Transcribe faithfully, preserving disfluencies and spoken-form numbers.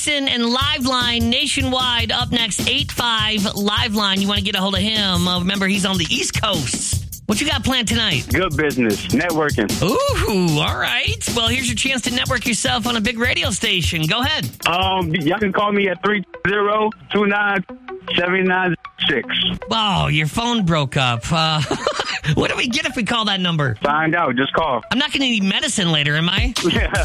Jason and Liveline nationwide up next. eight five Liveline. You want to get a hold of him. Uh, remember, he's on the East Coast. What you got planned tonight? Good business. Networking. Ooh, all right. Well, here's your chance to network yourself on a big radio station. Go ahead. Um, y'all can call me at three zero two nine seven nine six. Oh, your phone broke up. Uh, what do we get if we call that number? Find out. Just call. I'm not going to need medicine later, am I? Yeah.